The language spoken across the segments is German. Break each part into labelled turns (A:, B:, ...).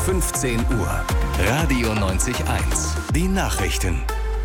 A: 15 Uhr. Radio 90.1. Die Nachrichten.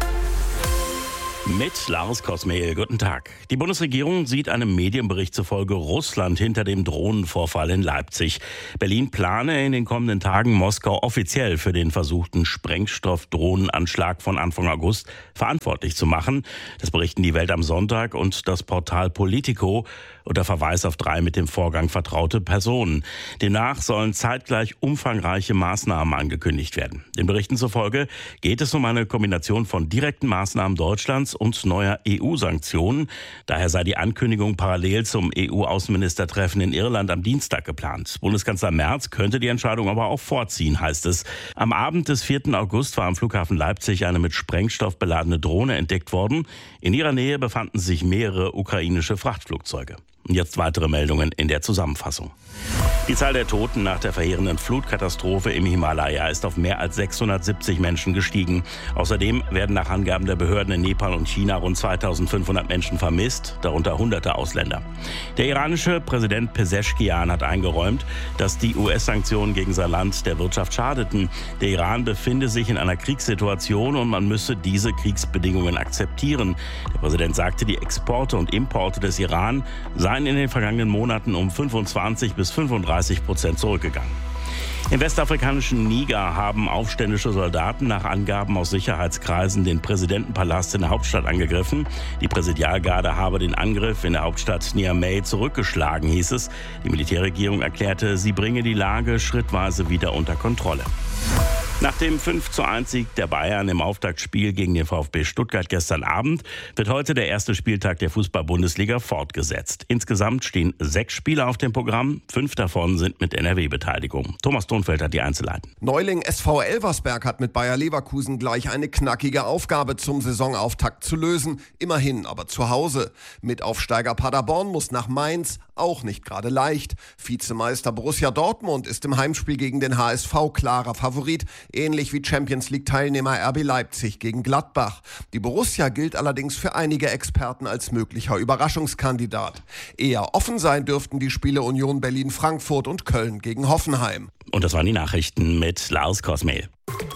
B: Mit Lars Kosmehl, guten Tag. Die Bundesregierung sieht einem Medienbericht zufolge Russland hinter dem Drohnenvorfall in Leipzig. Berlin plane in den kommenden Tagen Moskau offiziell für den versuchten Sprengstoff-Drohnenanschlag von Anfang August verantwortlich zu machen. Das berichten die Welt am Sonntag und das Portal Politico unter Verweis auf 3 mit dem Vorgang vertraute Personen. Demnach sollen zeitgleich umfangreiche Maßnahmen angekündigt werden. Den Berichten zufolge geht es um eine Kombination von direkten Maßnahmen Deutschlands und neuer EU-Sanktionen. Daher sei die Ankündigung parallel zum EU-Außenministertreffen in Irland am Dienstag geplant. Bundeskanzler Merz könnte die Entscheidung aber auch vorziehen, heißt es. Am Abend des 4. August war am Flughafen Leipzig eine mit Sprengstoff beladene Drohne entdeckt worden. In ihrer Nähe befanden sich mehrere ukrainische Frachtflugzeuge. Und jetzt weitere Meldungen in der Zusammenfassung. Die Zahl der Toten nach der verheerenden Flutkatastrophe im Himalaya ist auf mehr als 670 Menschen gestiegen. Außerdem werden nach Angaben der Behörden in Nepal und China rund 2500 Menschen vermisst, darunter hunderte Ausländer. Der iranische Präsident Pezeshkian hat eingeräumt, dass die US-Sanktionen gegen sein Land der Wirtschaft schadeten. Der Iran befinde sich in einer Kriegssituation und man müsse diese Kriegsbedingungen akzeptieren. Der Präsident sagte, die Exporte und Importe des Iran seien in den vergangenen Monaten um 25 bis 35% zurückgegangen. Im westafrikanischen Niger haben aufständische Soldaten nach Angaben aus Sicherheitskreisen den Präsidentenpalast in der Hauptstadt angegriffen. Die Präsidialgarde habe den Angriff in der Hauptstadt Niamey zurückgeschlagen, hieß es. Die Militärregierung erklärte, sie bringe die Lage schrittweise wieder unter Kontrolle. Nach dem 5:1-Sieg der Bayern im Auftaktspiel gegen den VfB Stuttgart gestern Abend wird heute der erste Spieltag der Fußball-Bundesliga fortgesetzt. Insgesamt stehen 6 Spiele auf dem Programm, 5 davon sind mit NRW-Beteiligung. Thomas Thunfeld hat die Einzelheiten.
C: Neuling SV Elversberg hat mit Bayer Leverkusen gleich eine knackige Aufgabe zum Saisonauftakt zu lösen. Immerhin aber zu Hause. Mitaufsteiger Paderborn muss nach Mainz, auch nicht gerade leicht. Vizemeister Borussia Dortmund ist im Heimspiel gegen den HSV klarer Favorit. Ähnlich wie Champions-League-Teilnehmer RB Leipzig gegen Gladbach. Die Borussia gilt allerdings für einige Experten als möglicher Überraschungskandidat. Eher offen sein dürften die Spiele Union Berlin-Frankfurt und Köln gegen Hoffenheim.
B: Und das waren die Nachrichten mit Lars Kosmehl.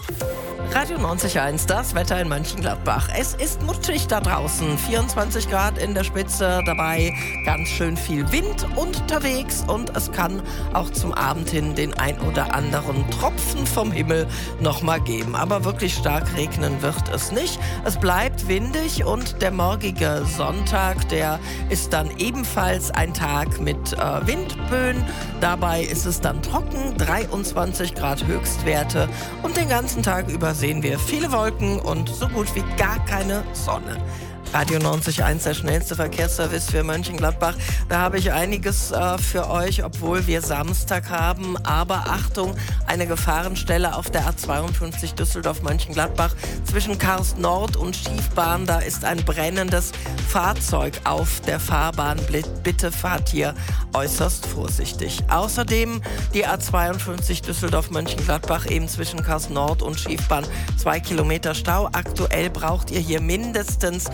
D: Radio 90.1, das Wetter in Mönchengladbach. Es ist mutschig da draußen, 24 Grad in der Spitze, dabei ganz schön viel Wind unterwegs und es kann auch zum Abend hin den ein oder anderen Tropfen vom Himmel nochmal geben. Aber wirklich stark regnen wird es nicht. Es bleibt windig und der morgige Sonntag, der ist dann ebenfalls ein Tag mit Windböen. Dabei ist es dann trocken, 23 Grad Höchstwerte und den ganzen Tag über sehen wir viele Wolken und so gut wie gar keine Sonne. Radio 90.1, der schnellste Verkehrsservice für Mönchengladbach. Da habe ich einiges für euch, obwohl wir Samstag haben. Aber Achtung, eine Gefahrenstelle auf der A52 Düsseldorf-Mönchengladbach zwischen Karst Nord und Schiefbahn. Da ist ein brennendes Fahrzeug auf der Fahrbahn. Bitte fahrt hier äußerst vorsichtig. Außerdem die A52 Düsseldorf-Mönchengladbach eben zwischen Karst Nord und Schiefbahn. 2 Kilometer Stau. Aktuell braucht ihr hier mindestens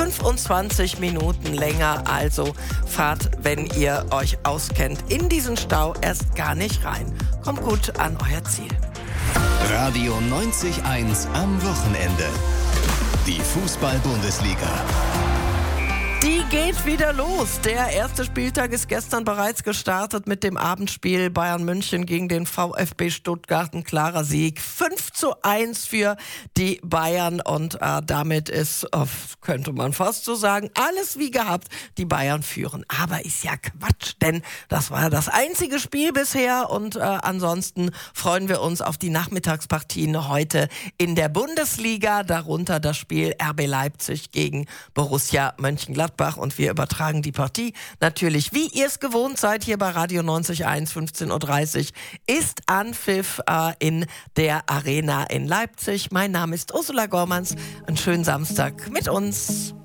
D: 25 Minuten länger, also fahrt, wenn ihr euch auskennt, in diesen Stau erst gar nicht rein. Kommt gut an euer Ziel.
A: Radio 90.1 am Wochenende. Die Fußball-Bundesliga.
D: Die geht wieder los. Der erste Spieltag ist gestern bereits gestartet mit dem Abendspiel Bayern München gegen den VfB Stuttgart. Ein klarer Sieg. 5:1 für die Bayern und damit ist, könnte man fast so sagen, alles wie gehabt. Die Bayern führen. Aber ist ja Quatsch, denn das war das einzige Spiel bisher und ansonsten freuen wir uns auf die Nachmittagspartien heute in der Bundesliga. Darunter das Spiel RB Leipzig gegen Borussia Mönchengladbach. Und wir übertragen die Partie natürlich, wie ihr es gewohnt seid, hier bei Radio 90.1, 15:30 Uhr, ist Anpfiff in der Arena in Leipzig. Mein Name ist Ursula Gormans. Einen schönen Samstag mit uns.